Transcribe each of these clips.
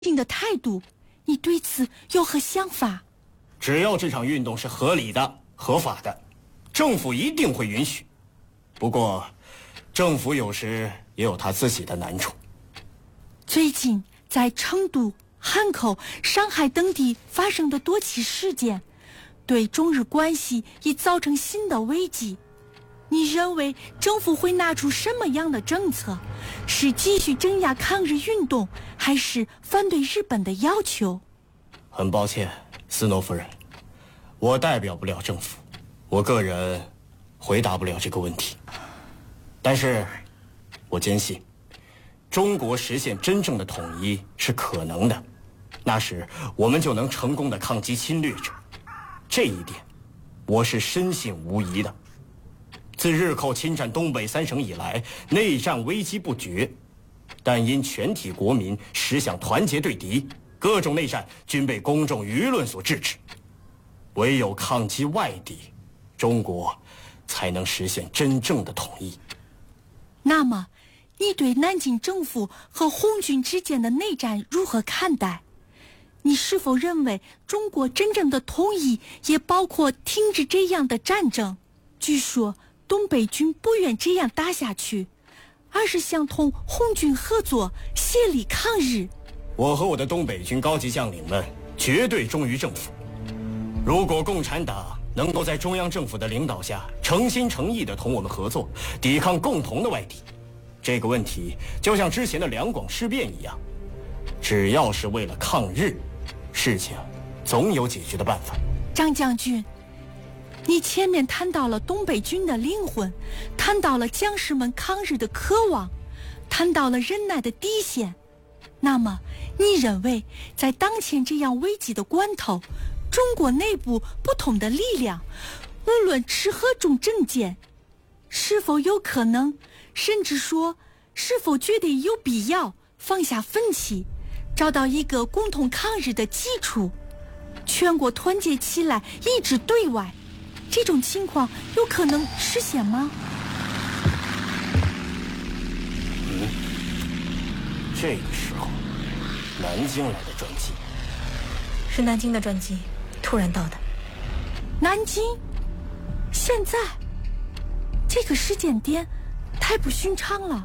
定的态度，你对此有何想法？ 只要这场运动是合理的、合法的，政府一定会允许。不过，政府有时也有他自己的难处。 最近在成都、汉口、上海等地发生的多起事件，对中日关系已造成新的危机。你认为政府会拿出什么样的政策？是继续镇压抗日运动，还是反对日本的要求？ 很抱歉，斯诺夫人，我代表不了政府，我个人回答不了这个问题。但是，我坚信，中国实现真正的统一是可能的，那时我们就能成功的抗击侵略者。这一点，我是深信无疑的。自日寇侵占东北3省以来，内战危机不绝，但因全体国民实想团结对敌，各种内战均被公众舆论所制止。唯有抗击外敌，中国才能实现真正的统一。 那么，你对南京政府和红军之间的内战如何看待？你是否认为中国真正的统一也包括停止这样的战争？据说东北军不愿这样打下去，而是想同红军合作，协力抗日。 我和我的东北军高级将领们绝对忠于政府。如果共产党能够在中央政府的领导下诚心诚意地同我们合作，抵抗共同的外敌，这个问题就像之前的两广事变一样，只要是为了抗日，事情总有解决的办法。 张将军，你前面谈到了东北军的灵魂，谈到了将士们抗日的渴望，谈到了忍耐的底线。那么，你认为在当前这样危急的关头，中国内部不同的力量，无论持何种政见，是否有可能，甚至说是否觉得有必要放下分歧，找到一个共同抗日的基础，全国团结起来，一致对外，这种情况有可能实现吗？ 这个时候，南京来的专机， 是南京的专机，突然到的。 南京？现在？这个时间点太不寻常了。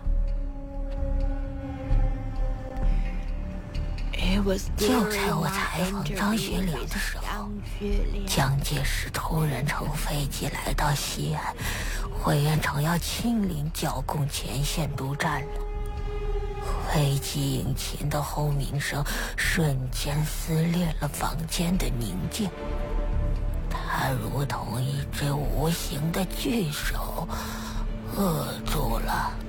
就在我采访张学良的时候，蒋介石突然乘飞机来到西安，委员长要亲临剿共前线督战了。飞机引擎的轰鸣声瞬间撕裂了房间的宁静，它如同一只无形的巨手，扼住了